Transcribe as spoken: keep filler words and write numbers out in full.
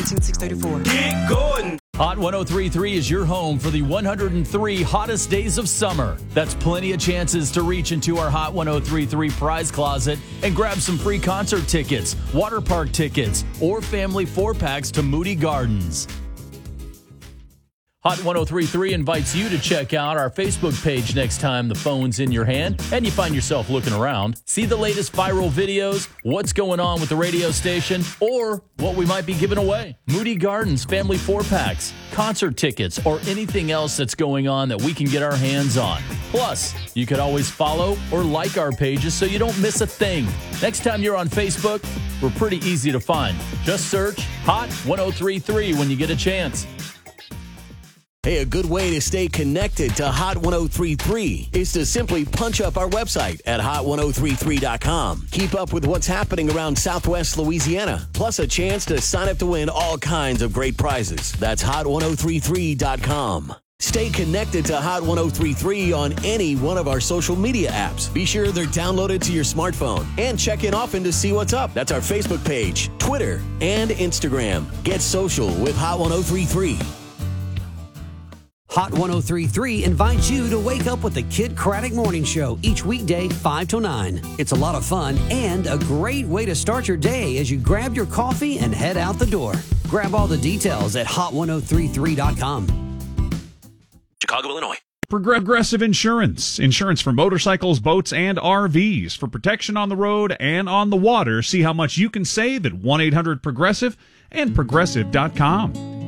eighteen six thirty-four. Get going. Hot one oh three point three is your home for the one hundred three hottest days of summer. That's plenty of chances to reach into our Hot one oh three point three prize closet and grab some free concert tickets, water park tickets, or family four-packs to Moody Gardens. Hot one oh three point three invites you to check out our Facebook page next time the phone's in your hand and you find yourself looking around. See the latest viral videos, what's going on with the radio station, or what we might be giving away. Moody Gardens, family four-packs, concert tickets, or anything else that's going on that we can get our hands on. Plus, you could always follow or like our pages so you don't miss a thing. Next time you're on Facebook, we're pretty easy to find. Just search Hot one oh three point three when you get a chance. Hey, a good way to stay connected to Hot one oh three point three is to simply punch up our website at hot one oh three three dot com. Keep up with what's happening around Southwest Louisiana, plus a chance to sign up to win all kinds of great prizes. That's hot one oh three three dot com. Stay connected to Hot one oh three point three on any one of our social media apps. Be sure they're downloaded to your smartphone and check in often to see what's up. That's our Facebook page, Twitter, and Instagram. Get social with Hot one oh three point three. Hot one oh three point three invites you to wake up with the Kid Craddock Morning Show each weekday, five to nine. It's a lot of fun and a great way to start your day as you grab your coffee and head out the door. Grab all the details at hot one oh three point three dot com. Chicago, Illinois. Progressive Insurance. Insurance for motorcycles, boats, and R Vs. For protection on the road and on the water, see how much you can save at one eight hundred progressive and progressive dot com.